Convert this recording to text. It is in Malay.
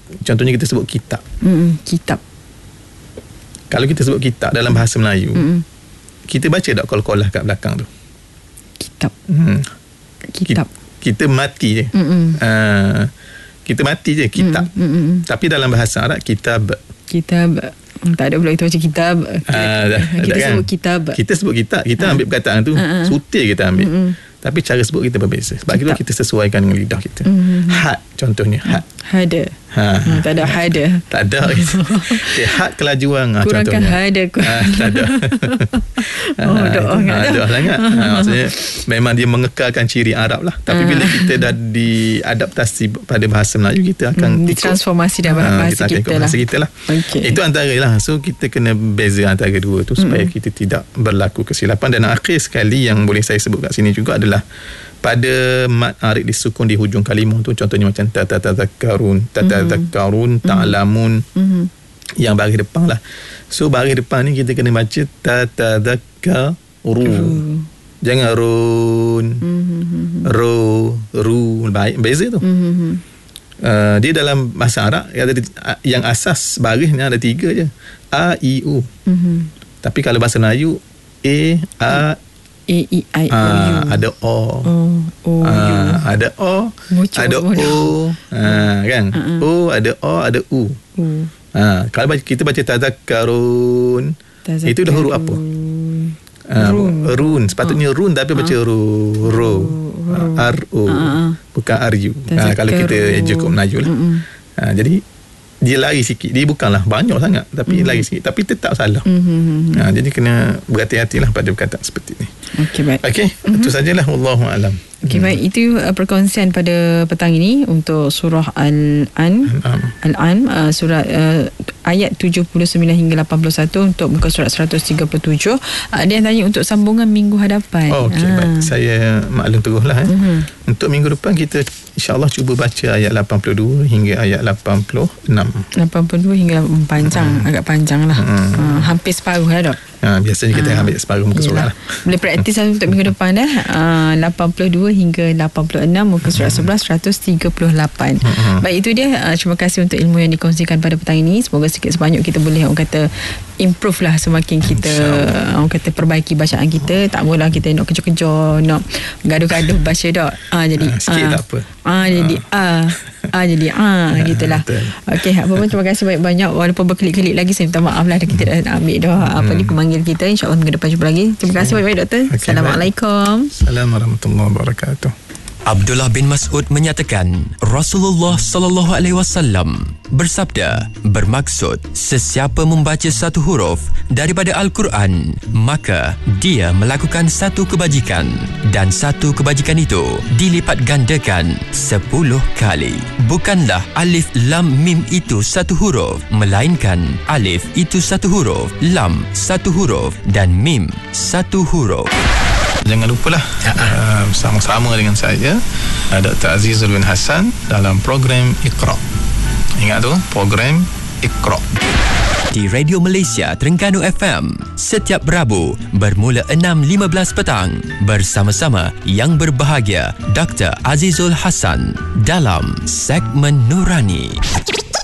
contohnya kita sebut kitab. Kitab. Kalau kita sebut kitab dalam bahasa Melayu, kita baca tak kol-kolah kat belakang tu? Kitab. Kitab. Kita mati je. Kita mati je, kitab. Tapi dalam bahasa Arab, kitab. Tak ada pula kita baca kitab. Kita sebut kitab. Kita sebut kitab. Kita ambil perkataan tu, sutil kita ambil. Tapi cara sebut kita berbeza. Sebab kita sesuaikan dengan lidah kita. Had contohnya, had. Hada. Tak ada hada. Tak ada. Had kelajuan. Kurangkan hada. Tak ada. Doa sangat. Maksudnya memang dia mengekalkan ciri Arab lah. Tapi bila kita dah diadaptasi pada bahasa Melayu, kita akan ditransformasi dalam bahasa kita lah. Itu antara lah. So kita kena beza antara dua tu supaya kita tidak berlaku kesilapan. Dan akhir sekali yang boleh saya sebut kat sini juga adalah pada mad arid disukun di hujung kalimah tu, contohnya macam tatadzakkarun, ta'lamun, yang baris depan lah. So baris depan ni kita kena baca tatadzakkaru, jangan run, ru, baik beza tu. Dia dalam bahasa Arab yang asas barisnya ada 3 je, a, i, u. Tapi kalau bahasa Melayu a, I, I, O, U. Ada O. Ada O. Ada O. Kan? O, ada O, ada U. Kalau kita baca tazakkarun, itu dah huruf apa? Run. Sepatutnya run, tapi baca ru. R-U. Bukan R-U. Kalau kita cukup Melayu lah. Jadi dia lari sikit. Dia bukanlah banyak sangat, tapi lari sikit. Tapi tetap salah. Jadi kena berhati-hatilah pada perkataan seperti ni. Okey, baik. Okey, itu sajalah. Wallahu a'lam. Okey, baik. Itu perkongsian pada petang ini untuk surah Al-An, surah ayat 79 hingga 81 untuk muka surat 137. Ada yang tanya untuk sambungan minggu hadapan. Okey, baik. Saya maklum teruslah. Untuk minggu depan kita insya-Allah cuba baca ayat 82 hingga ayat 86. 82 hingga panjang, agak panjang lah. Hampir separuh lah, Dok. Biasanya kita ambil separuh muka surat lah. Boleh praktis untuk minggu depan dah. 82 hingga 86 muka surat 138. Baik, itu dia. Terima kasih untuk ilmu yang dikongsikan pada petang ini. Semoga sikit sebanyak kita boleh orang kata improve lah, semakin kita orang kata perbaiki bacaan kita. Tak boleh kita nak kejar-kejar, nak gaduh-gaduh baca, Dok. Jadi sikit tak apa. Jadi jadi gitulah. Okey, apa pun terima kasih banyak-banyak. Walaupun berkelip-kelip lagi, saya minta maaf lah, kita dah ambil dah pemanggil kita. InsyaAllah minggu depan jumpa lagi. Terima kasih banyak-banyak, Doktor. Assalamualaikum. Assalamualaikum warahmatullahi wabarakatuh. Abdullah bin Mas'ud menyatakan Rasulullah sallallahu alaihi wasallam bersabda, bermaksud sesiapa membaca satu huruf daripada Al-Quran, maka dia melakukan satu kebajikan, dan satu kebajikan itu dilipat gandakan 10 kali. Bukanlah alif lam mim itu satu huruf, melainkan alif itu satu huruf, lam satu huruf, dan mim satu huruf. Jangan lupalah bersama-sama dengan saya Dr. Azizul bin Hassan dalam program Iqra. Ingat tu, program Iqra di Radio Malaysia Terengganu FM setiap Rabu bermula 6.15 petang bersama-sama yang berbahagia Dr. Azizul Hassan dalam segmen Nurani.